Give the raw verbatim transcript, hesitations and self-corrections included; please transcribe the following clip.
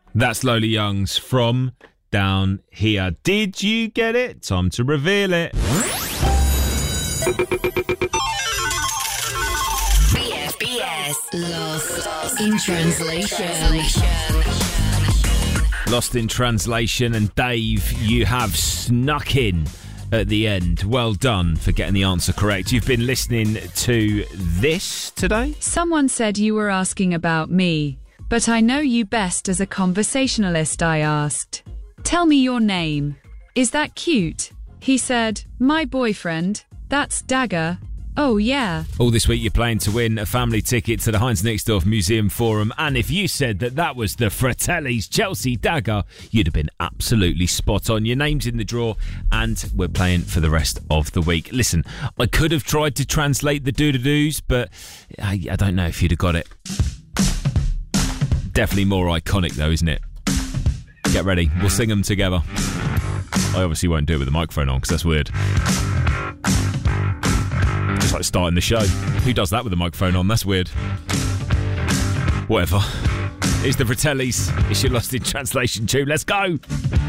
That's Lola Young's From Down Here. Did you get it? Time to reveal it. B F B S Lost in Translation. Lost in Translation, and Dave, you have snuck in at the end. Well done for getting the answer correct. You've been listening to this today? Someone said you were asking about me, but I know you best as a conversationalist, I asked. Tell me your name. Is that cute? He said, my boyfriend. That's Dagger. Oh, yeah. All this week you're playing to win a family ticket to the Heinz Nixdorf Museum Forum, and if you said that that was the Fratelli's Chelsea Dagger, you'd have been absolutely spot on. Your name's in the draw, and we're playing for the rest of the week. Listen, I could have tried to translate the doo-doo-doos, but I, I don't know if you'd have got it. Definitely more iconic, though, isn't it? Get ready. We'll sing them together. I obviously won't do it with the microphone on, because that's weird. Just like starting the show. Who does that with the microphone on? That's weird. Whatever. It's the Fratellis. It's your Lost in Translation tune. Let's go.